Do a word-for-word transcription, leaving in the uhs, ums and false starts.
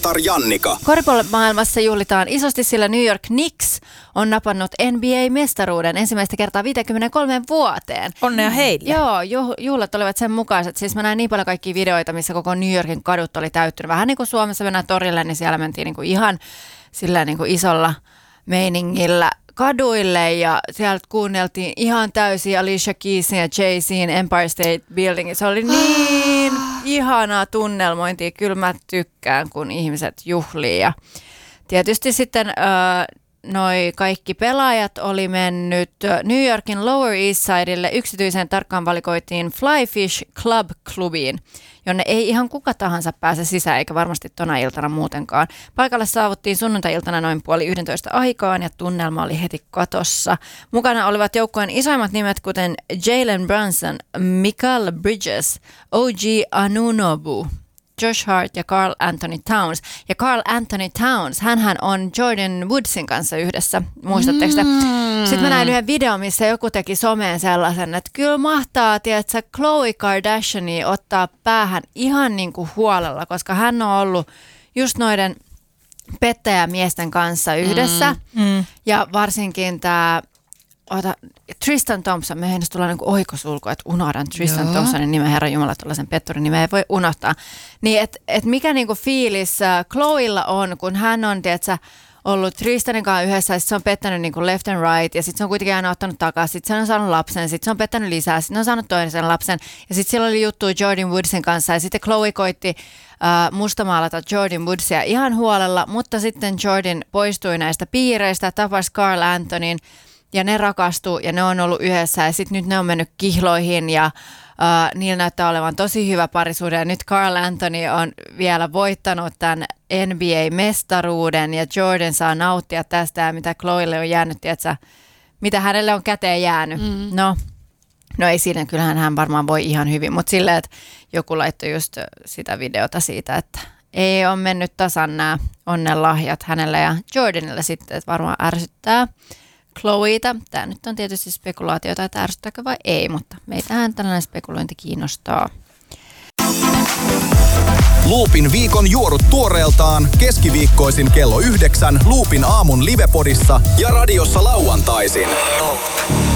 Tar Jannika. Koripallomaailmassa juhlitaan isosti, sillä New York Knicks on napannut N B A-mestaruuden ensimmäistä kertaa viisikymmentäkolme vuoteen. Onnea heille. Joo, juhlat olivat sen mukaiset. Siis mä näin niin paljon kaikkia videoita, missä koko New Yorkin kadut oli täyttynyt. Vähän niin kuin Suomessa mennään torille, niin siellä mentiin niin kuin ihan sillä niin kuin isolla meiningillä kaduille ja sieltä kuunneltiin ihan täysin Alicia Keysin ja Jay-Zin Empire State Building. Se oli niin ihanaa tunnelmointia. Kyllä mä tykkään, kun ihmiset juhlii. Ja tietysti sitten äh, noi kaikki pelaajat oli mennyt New Yorkin Lower East Sidelle yksityiseen tarkkaan valikoitiin Flyfish Club-klubiin, jonne ei ihan kuka tahansa pääse sisään, eikä varmasti tona iltana muutenkaan. Paikalle saavuttiin sunnuntai-iltana noin puoli yhdentoista aikaan ja tunnelma oli heti katossa. Mukana olivat joukkueen isoimmat nimet, kuten Jalen Brunson, Mikal Bridges, O G Anunoby, Josh Hart ja Karl Anthony Towns. Ja Karl Anthony Towns, hänhän on Jordan Woodsin kanssa yhdessä, muistatteko te? Mm. Sitten mä näin yhden videon, missä joku teki someen sellaisen, että kyllä mahtaa, tiedätkö, Khloe Kardashiania ottaa päähän ihan niin kuin huolella, koska hän on ollut just noiden pettäjämiesten kanssa yhdessä. Mm. Mm. Ja varsinkin tämä Ota, Tristan Thompson, me heihin tullaan niin oikosulku, että unohdan Tristan Joo. Thompsonin nimen, herran jumala, tuollaisen petturin nimen ei voi unohtaa. Niin, että et mikä niinku fiilis äh, Khloella on, kun hän on, tiedätkö, ollut Tristanin kanssa yhdessä, ja sitten se on pettänyt niinku left and right, ja sitten se on kuitenkin aina ottanut takaisin, sitten se on saanut lapsen, sitten se on pettänyt lisää, sitten on saanut toisen lapsen, ja sitten siellä oli juttu Jordan Woodsin kanssa, ja sitten Khloe koitti äh, mustamaalata Jordan Woodsia ihan huolella, mutta sitten Jordan poistui näistä piireistä, tapasi Karl Anthonyn, ja ne rakastuu ja ne on ollut yhdessä ja sitten nyt ne on mennyt kihloihin ja uh, niillä näyttää olevan tosi hyvä parisuhde. Ja nyt Karl Anthony on vielä voittanut tämän N B A-mestaruuden ja Jordan saa nauttia tästä ja mitä Khloelle on jäänyt, tiedätkö, mitä hänelle on käteen jäänyt. Mm. No, no ei siinä, kyllähän hän varmaan voi ihan hyvin, mutta silleen, että joku laittoi just sitä videota siitä, että ei ole mennyt tasan nämä onnenlahjat hänelle ja Jordanille sitten, että varmaan ärsyttää Khloeta. Tämä nyt on tietysti spekulaatiota, että ärsyttääkö vai ei, mutta meitähän tällainen spekulointi kiinnostaa. Loopin viikon juorut tuoreeltaan keskiviikkoisin kello yhdeksän Loopin aamun livepodissa ja radiossa lauantaisin.